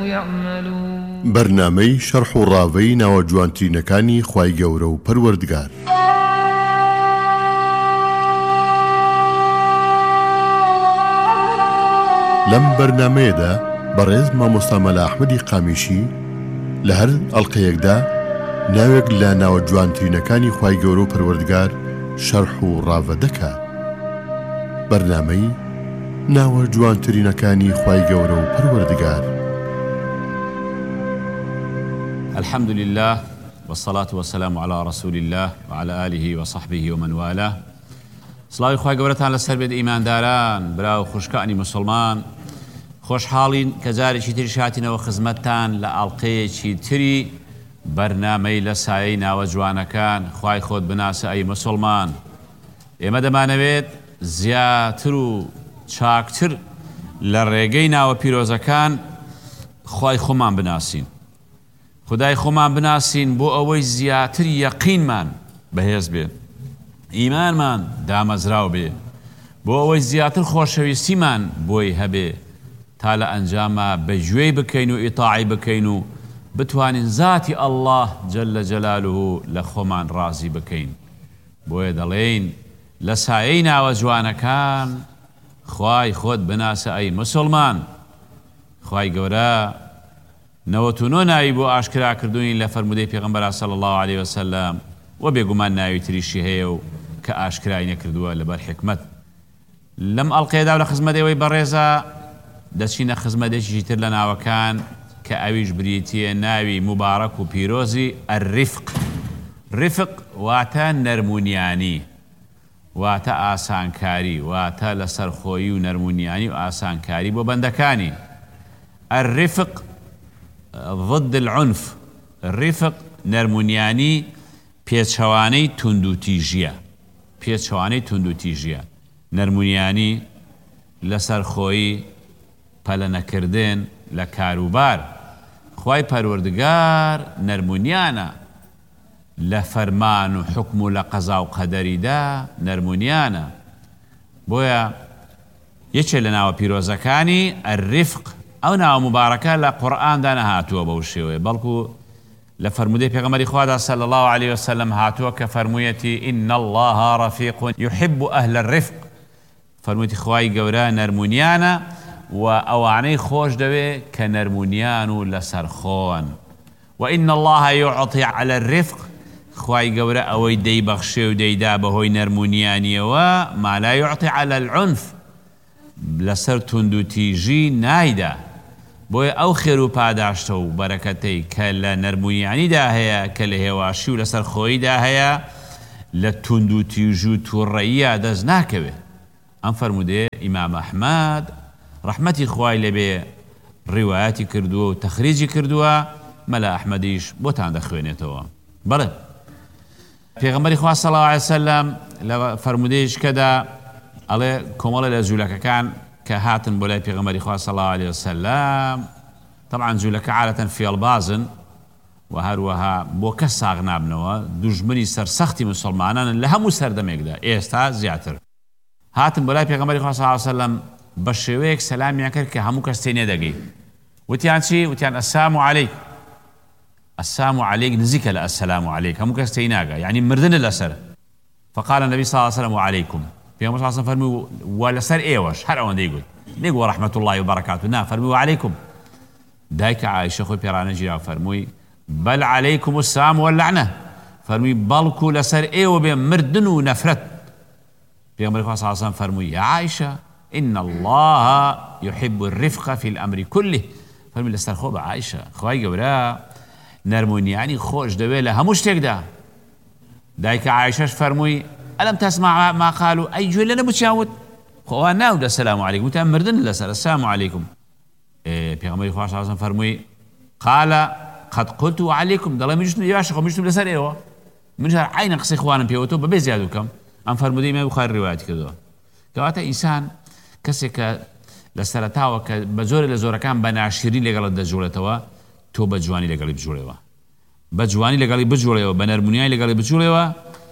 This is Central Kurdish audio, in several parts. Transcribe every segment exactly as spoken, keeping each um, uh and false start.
يعملون. برنامەی شەرح و ڕاوەی ناوە جوانترینەکانی خوای گەورە و پەروەردگار. لەم بەرنامەیەدا بەڕێز مامۆستا مەلا ئەحمەدی قامیشی لە هەر ئەڵقەیەکدا ناوێک لە ناوە جوانترینەکانی خوای گەورە و پەروەردگار شەرح و ڕاوە دەکات. بەرنامەی ناوە جوانترینەکانی خوای گەورە و پەروەردگار. الحمد لله والصلاة والسلام على رسول الله وعلى آله وصحبه ومن والاه. سڵاوی خوای گەورەتان لەسەر بێت ئیمانداران، براو خوشکانی مسلمان. خۆشحاڵین کە جارێکی تری هاتینەوە خزمەتتان لە ئەڵقەیەکی تری بەرنامەی لە سایەی ناوە جوانەکان. خوای خۆت بناسە ئەی مسلمان. ئێمە دەمانەوێت زیاتر و چاکتر لە ڕێگەی ناوە پیرۆزەکان خوای خۆمان بناسین، خدای خۆمان بناسین بۆ ئەوەی زیاتر یەقینمان بەهێز بێت، ئیمانمان دامەزراو بێ، بۆ ئەوەی زیاتر خۆشەویستیمان بۆی هەبێ تا لە ئەنجامە بەگوێی بکەین و ئیتاعی بکەین و بتوانین ذاتی ئەڵڵاه جەلە جەلالوه لە خۆمان ڕازی بکەین. بۆیە دەڵێین لە سایەی ناوە جوانەکان خوای خۆت بناسە ئەی مسلمان. خوای گەورە نەوەت و نۆ ناوی بۆ ئاشکرا کردوین لە فەرمودەی پێغەمبەر صلی الله عليه وسلم، و بێگومان ناوی تریشی هەیە و کە ئاشکرای نەکردووە لەبەر حکمت. لەم ئەڵقەیەدا لە خزمەتەوەی بەڕێزە دەچینە خزمەتێکی تر لە ناوەکان کە ئەویش بریتیە ناوی مبارەک و پیرۆزی ئەرریفق. ڕفق واتە نەرمونیانی، واتە ئاسانکاری، واتە لە سەرخۆیی و نەرمونیانی و ئاسانکاری بۆ بەندەکانی. ئەرریفق ضد العنف. ڕفق نەرمونیانی پێچەوانەی توندوتیژیە، پێچەوانەی توندوتیژیە. نەرمونیانی لە سەرخۆیی پەلە نەکردن لە کاروبار. خوای پەروەردگار نەرمونیانە لە فەرمان و حکم و لە قەزا و قەدەریدا نەرمونیانە. بۆیە یەکێ لە ناوە پیرۆزەکانی ئەرریفق. ئەو ناوە مبارەکە لە قورئاندا نەهاتووە بەو شێوەیە، بەڵکو لە فەرمودەی پێغەمبەری خوادا صلی الله عليه وسلم هاتووە کە فەرموویەتی إن الله رفيق يحب أهل الرفق. فەرموویەتی خوای گەورە نەرمونیانە و ئەوانەی خۆش دەوێت کە نەرمونیان و لەسەر خۆن. وإن الله يعطي على الرفق. خوای گەورە ئەوەی دەیبەخشێ و دەیدا بەهۆی نەرمونیانیەوە ما لا يعطي على العنف. لەسەر توندوتیژی نایدا. بۆیە ئەو خێر و پاداشتە و بەرەکەتەی کە لە نەرمونیانیدا هەیە، کە لە هێواشی و لەسەر خۆیدا هەیە، لە توندوتیژ و تووڕەییە دەست ناکەوێت. ئەم فەرمودەیە ئیمام ئەحمەد ڕەحمەتی خوای لەبێ ڕیوایەتی کردووە و تەخریجی کردووە. مەلا ئەحمەدیش بۆتان دەخوێنێتەوە. بەڵێ پێغەمبەری خوا صلی الله عليه وسلم لە فەرمودەیەشکەدا ئەڵێ کۆمەڵە لە جوولەکەکان کە هاتن بۆ لای پێغەمبەری خوا صلی الله عليه وسلم، طبعا جوولەکە عادەتەن فێڵبازن و هەروەها بۆ کەس ساغ نابنەوە، دوژمنی سەرسەختی مسلمانانن لە هەموو سەردەمێکدا، ئێستا زیاتر. هاتن بۆ لای پێغەمبەری خوا صلی الله عليه وسلم بە شێوەیەک سەلامیان کرد کە هەموو کەس تێ نێدەگەی. وتیان چی؟ وتیان ئەسسلام عەلەیک. ئەسسلام عەلەیک نزیکە لە ئەسسلام عەلەیک، هەموو کەس تێی ناگا، یعنی مردنە لەسەر. فقال النبي صلى الله عليه وسلم وعليكم. پێغەمبەر صلی الله عليه وسلم فەرمووی و لەسەر ئێوەش، هەر ئەوەندەی گوت، نێگووە ڕەحمەت الله وبەرەکاتوه، نا فەرمووی وعليكم. دایکە عایشە خۆی پێڕانە گیرا فەرمووی بەل عەلەیکم السلام واللعنە. فەرمووی بەڵکو لەسەر ئێوە بێ مردن و نەفرەت. پێغەمبەری خوا صلی الله عليه وسلم فەرمووی یا عایشە إن الله يحب الرفق في الأمر كله. فەرمووی لەسەر خۆ بە عایشە، خوای گەورە نەرمونیانی خۆش دەوێت لە هەموو شتێکدا. دایکە عایشەش فەرمووی ألم تسمع ما قالوا؟ أي جوێ لە نەبووچیان وت خۆوان ناودا السلام عليكم، وتیان مردن لەسەر السلام عليكم. پێغەمبەری خوا صلی الله عليه وسلم فەرمووی قال قد قلت عليكم. دەڵێ منیشتم باشە خۆ منیشتم لەسەر ئێوە، منیش عینە قسەی خوانم پێوەتەوە بەبێ زیاد بکەم. ئەم فەرمودەی ئیمام بوخاری ڕیوایەت کردووە. کەواتە ئینسان کەسێک کە لە سەرەتاوە کە بە زۆرێ لە زۆرەکان بە ناشیری لەگەڵت دەجوڵێتەوە، تۆ بە جوانی لەگەڵی بجوڵێەوە، بە جوانی لەگەڵی بجوڵێەوە، بە نەرمونیای لەگەڵی بجوڵێەوە.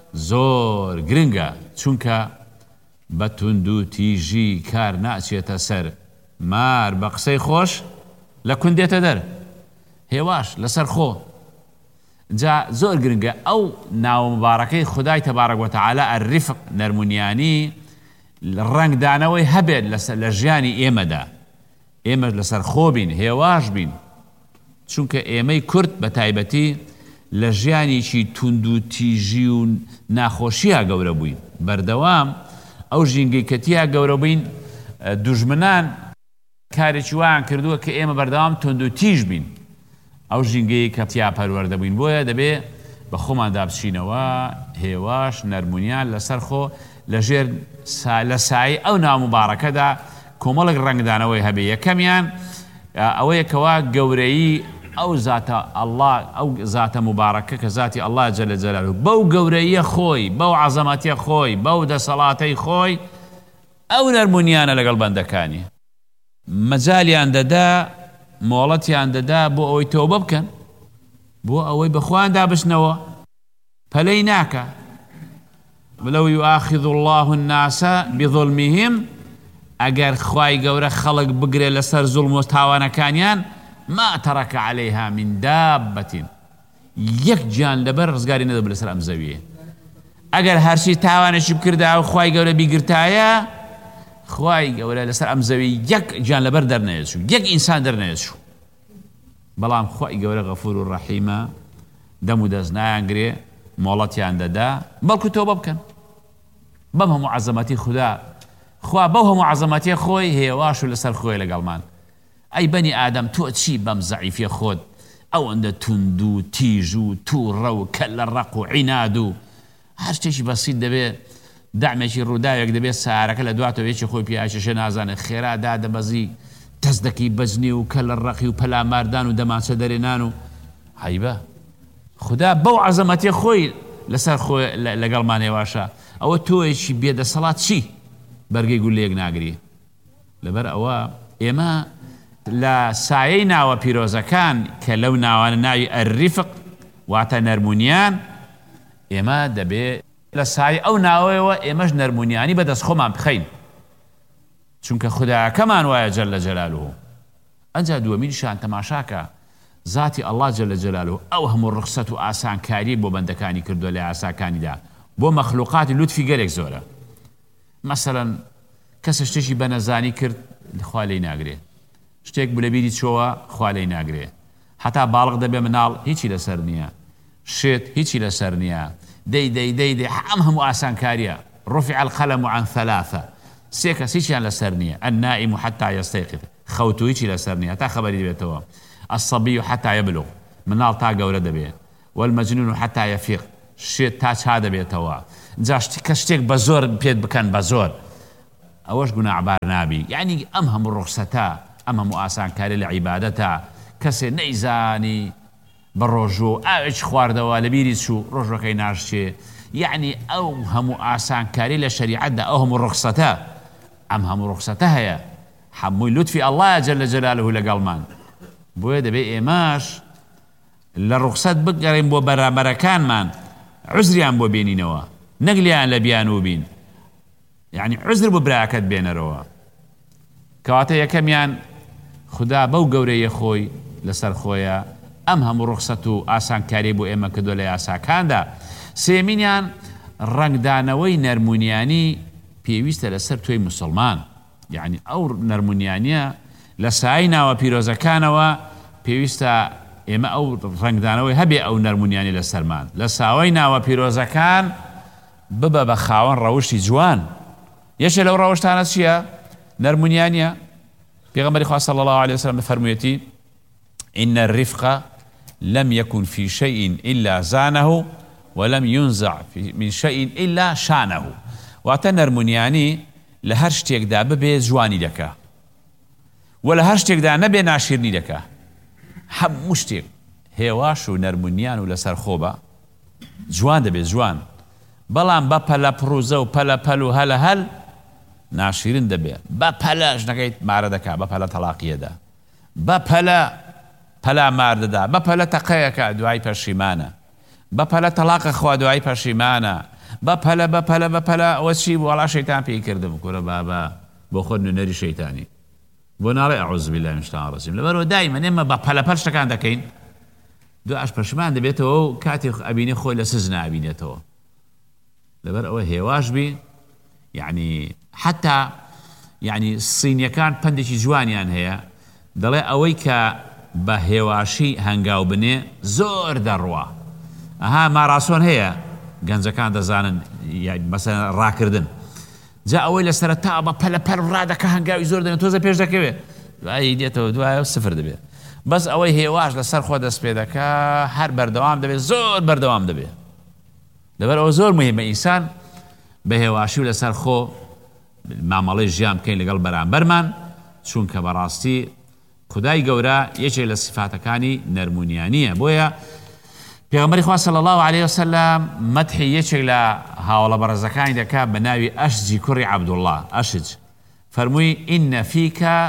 زۆر گرنگە، چونکە بە توندوتیژی کار ناچێتە سەر، مار بە قسەی خۆش لە کون دێتە دەر هێواش لەسەر خۆ جا زۆر گرنگە ئەو ناو مبارەکەی خودای تەبارەک وتەعالە ئەرریفق نەرمونیانی ڕەنگدانەوەی هەبێت لە ژیانی ئێمەدا ئێمە لەسەر خۆ بین هێواش بین چونکە ئێمەی کورد بە تایبەتی لە ژیانێکی توند و تیژی و ناخۆشیە گەورە بووین بەردەوام ئەو ژینگەی کەتیە گەورە بووین دوژمنان کارێکی وایان کردووە کە ئێمە بەردەوام تند و تیژ بین ئەو ژینگەی کەتیا پەروەردە بووین بۆیە دەبێ بە خۆمان دابچینەوە هێواش نەرمونیان لەسەر خۆ لەژێر لە سایە ئەو نامبارەکەدا کۆمەڵێک ڕەنگدانەوەی هەبێ یەکەمیان ئەوەیە کەوا گەورەیی ئەو زاتە ئەڵڵا ئەو زاتە مبارەکە کە زاتی ئەڵڵا جەلە جەلالوه بەو گەورەیە خۆی بەو عەزەمەتیە خۆی بەو دەسەڵاتەی خۆی ئەو نەرمونیانە لەگەڵ بەندەکانی مەجالیان دەدا مۆڵەتیان دەدا بۆ ئەوەی تەوبە بکەن بۆ ئەوەی بەخوایان دابچنەوە پەلەی ناکە ولو يؤاخذ الله الناس بظلمهم ئەگەر خوای گەورە خەڵک بگرێ لەسەر زوڵم و تاوانەکانیان ما ترك عليها من دابة یەک گیان لەبەر ڕزگاری نەدەبێت لەسەر ئەم زەویە ئەگەر هەرچی تاوانێکی بکردا و خوای گەورە بیگرتایە خوای گەورە لەسەر ئەم زەوی یەک گیان لەبەر دەرنەهێشوو یەک ئینسان دەرنەهێشوو بەڵام خوای گەورە غەفور و ڕەحیمە دەم و دەست نایانگرێ مۆڵەتیان دەدا بەڵکو تۆبە بکەن بەم هەموو عەزەمەتی خوددا خوا بەو هەموو عەزەمەتیە خۆی هێواش و لەسەر خۆی لەگەڵمان ئەی بەنی ئادەم تۆ چی بەم زەعیفیە خۆت ئەوەندە توند و تیژ و تووڕە و کە لە ڕەق و عیناد و هەر شتێکی بەسیط دەبێت دامێکی ڕووداوێک دەبێت سارەکە لە دواتەوەیەکی خۆی پیاچەشە نازانێت خێرا دادەبەزی تەست دەکەی بەجنێ و کە لە ڕەقی و پەلاماردان و دەمانچە دەرێنان و هەیبە خوددا بەو عەزەمەتیە خۆی لەسەر خۆی لەگەڵمان هێواشە ئەوە تۆیەکی بێدەسەڵات چی بەرگەی گولەیەک ناگری لەبەر ئەوە ئێمە لە سایەی ناوە پیرۆزەکان کە لەو ناوانە ناوی ئەرریفق واتە نەرمونیان ئێمە دەبێت لە سایە ئەو ناوەیەوە ئێمەش نەرمونیانی بەدەست خۆمان بخەین چونکە خودایەکەمان وایە جەلە جەلالوه ئەنجا دووەمینشان تەماشاکە ذاتی ئەڵڵا جەلە جەلالوه ئەو هەموو ڕخسەت و ئاسانکاری بۆ بەندەکانی کردووە لە ئاساکانیدا بۆ مەخلوقاتی لوتفی گەلێک زۆرە مەسەڵەن کەسە شتێکی بەنەزانی کرد خوا لێی ناگرێت شتێک بلە بیری چۆوە خوا لێی ناگرێت هەتا باڵغ دەبێ مناڵ هیچی لەسەر نییە شێت هیچی لەسەر نییە دەی دەی دەی دەی ئەم هەموو ئاسانکاریە رفع القلم عن ثلاثة سێ کەس هیچیان لەسەر نییە النائم حتى يستيقظ خەوت و هیچی لەسەر نییە تا خەبەری دەبێتەوە الصبي حتى يبلغ مناڵ تا گەورە دەبێت والمجنون حتى يفيق شێت تا چا دەبێتەوە جا کە شتێک بە زۆر پێت بکەن بە زۆر ئەوەش گوناعبار نابی یعنی ئەم هەموو ڕخسەتە ئەم هەموو ئاسانکاری لە عیبادەتە کەسێ نەیزانی بە ڕۆژوو ئاوێکی خواردەوە لە بیری چوو ڕۆژەکەی ناشتێ یعنی ئەو هەموو ئاسانکاری لە شەریعەتدا ئەو هەموو ڕخسەتە ئەم هەموو ڕخسەتە هەیە هەمووی لوتفی ئەڵڵایە جەلە جەلالوه لەگەڵمان بۆیە دەبێ ئێمەش لە ڕخسەت بگەڕین بۆ بەرامبەرەکانمان عوزریان بۆ بێنینەوە نەک لیان لە بیان و بین یعنی عوزر بۆ براکەت بێنەرەوە کەواتە یەکەمیان خوددا بەو گەورەیە خۆی لەسەر خۆیە ئەم هەموو ڕخسەت و ئاسانکاری بۆ ئێمە کردووە لە یاساکاندا سێمینیان ڕەنگدانەوەی نەرمونیانی پێویستە لەسەر توی مسلمان یعنی ئەو نەرمونیانیە لە سای ناوە پیرۆزەکانەوە پێویستە ئێمە ئەو ڕەنگدانەوەی هەبێ ئەو نەرمونیانی لەسەرمان لە ساوەی ناوە پیرۆزەکان ببە بە خاوەن ڕەوشی جوان یەشێ لەو ڕەوشتانە چییە؟ نەرمونیانیە پێغەمبەری خوا صلی الله عليه وسلم فەرموویەتی إن الرفق لم يكن في شيء إلا زانه ولم ينزع من شيء إلا شانه واتە نەرمونیانی لە هەر شتێکدا ببێ جوانی دەکا و لە هەر شتێکدا نەبێ ناشیرنی دەکا هەموو شتێک هێواش و نەرمونیان و لەسەر خۆبە جوان دەبێت جوان بەڵام بە پەلە پڕوزە و پەلە پەل و هەلە هەل ناشیرن دەبێت بە پەلە ژنەکەیت مارە دەکا بە پەلە تەلاقیەدا بە پەلە پەلا ماردەدا بە پەلە تەقەیەکە دوای پەشیمانە بە پەلە تەلاقە خوا دوای پەشیمانە بە پەلە بە پەلە بە پەلە ئەوە چی وەڵا شەیتان پێی کردم کوورە بابا بۆ خۆت نوێنەری شەیتانی بۆ ناڵێ ئەعوذ بالله من الشیطان الرجیم لەبەرەوە دایمەن ئێمە بە پەلەپەل شتەکان دەکەین دوای ئەش پەشمان دەبێتەوە و کاتێک ئەبینێ خۆی لە سز نابینێتەوە لەبەر ئەوە هێواش بی یعنی حتا یعنی سینیەکان پندێکی جوانیان هەیە دەڵێ ئەوەی کە بە هێواشی هەنگاو بنێ زۆر دەڕوا ئەها ماراسۆن هەیە گەنجەکان دەزانن مەسەلەن ڕاکردن جا ئەوەی لە سەرەتا بە پەلەپەل ڕادەکە هەنگاوی زۆر دەنێت تۆزە پێش دەکەوێت دوایی دێتەوە دوایە سفر دەبێت بەس ئەوەی هێواش لەسەر خۆ دەست پێ دەکا هەر بەردەوام دەبێت زۆر بەردەوام دەبێت لەبەر ئەوە زۆر مهمە ئینسان بە هێواشی و لەسەر خۆ مامەڵەی ژیان بکەین لەگەڵ بەرامبەرمان چونکە بەڕاستی خودای گەورە یەکێک لە سیفاتەکانی نەرمونیانیە بۆیە پێغەمبەری خوا صلی الله عليه وسلم مەدحی یەکێک لە هاوڵە بەڕێزەکانی دەکات بە ناوی ئەشجی کوڕی عەبدوڵڵاه ئەشج فەرمووی ئینە فیکە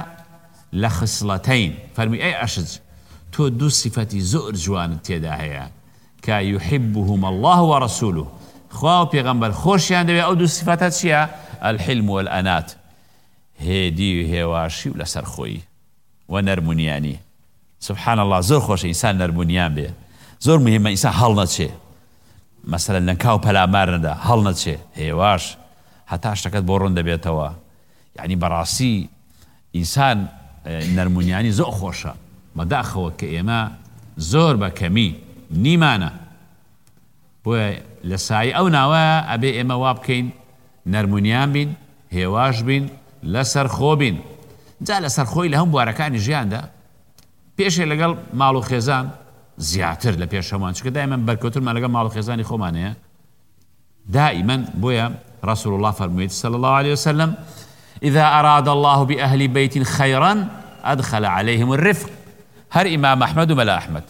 لخصلتين فرمي أي أشج تو دو صفتي زور جوان تيدا هيا كا يحبهم الله ورسوله خواو بيغمبر خوش يعني أو دو صفات شيا الحلم والأنات هدي هواشي ولا سرخوي ونرمونياني سبحان الله زور خوش إنسان نرمونيان به زور مهم إنسان هل نتشي مثلا لنكاو بلا مارندا هل نتشي هواش حتى اشتكت بورون دبيتوا يعني براسي إنسان نرمونیانی زۆر خۆشە بەداخەوە کە ئێمە زۆر بە کەمی نیمانە بۆیە لە سایە ئەو ناوە ئەبێ ئێمە وا بکەین نەرمونیان بین هێواش بین لەسەر خۆ بین جا لەسەر خۆی لە هەم بوارەکانی ژیاندا پێشێ لەگەڵ ماڵ و خێزان زیاتر لە پێشەوان چونکە دائیمەن بەرکەوتورمان لەگەڵ ماڵ و خێزانی خۆمانەیە دائیمەن بۆیە رسول الله فرموویت صلى الله عليه وسلم إذا أراد الله بأهل بيت خيرا أدخل عليهم الرفق هر إمام أحمد وملا أحمد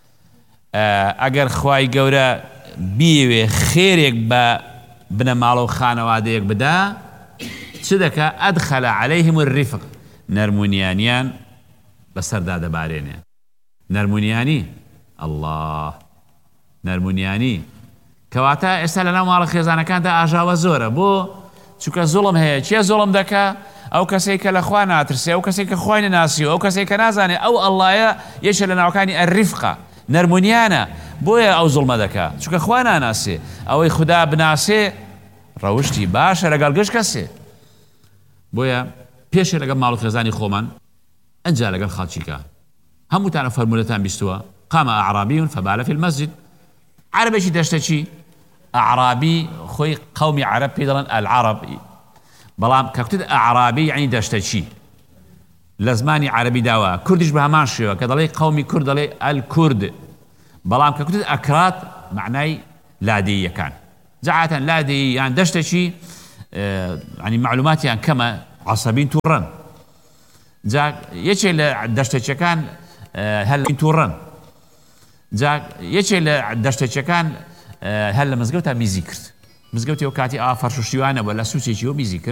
أجر خواي جورا بيوي خيرك ببن مالو خانواديك بدا صدق أدخل عليهم الرفق نرمونيانيان بسر دادا بارينيان نرمونياني الله نرمونياني كواتا إسألنا مالو خيزانا كانت أجاوة زورة بو چونکە زوڵم هەیە چیە زوڵم دەکا ئەو کەسێک کە لە خوا ناترسێ ئەو کەسێک کە خوای نەناسی ئەو کەسێک کە نازانێ ئەو ئەڵڵایە یەکێک لە ناوەکانی ئەرریفقە نەرمونیانە بۆیە ئەو زوڵمە دەکا چونکە خوا ناناسێ ئەوەی خوددا بناسێ ڕەوشتی باشە لەگەڵ گشت کەسێ بۆیە پێشێ لەگەڵ ماڵ و خێزانی خۆمان ئەنجا لەگەڵ خەڵکیکە هەمووتانە فەرمولەتان بیستووە قام أعرابي فبال في المسجد عربێکی دەشتەچی أعرابي خوي قومي عرب بيدلن العرب بلام ككتد أعرابي يعني دشتشي لزماني عربي دوا كردش بهمان شيء كدلي قومي كرد لي الكرد بلام ككتد أكراد معناي لادي كان زعاتا لادي يعني دشتشي آه يعني معلوماتي يعني كما عصبين تورن جاك يشي دشتشي كان آه هل تورن جاك يشي دشتشي كان هل مزگەوتە میزی کرد مزگەوتی ئەو کاتی ئا فەرش و شیوانە بە لە سوچێکی ئەو میزی کرد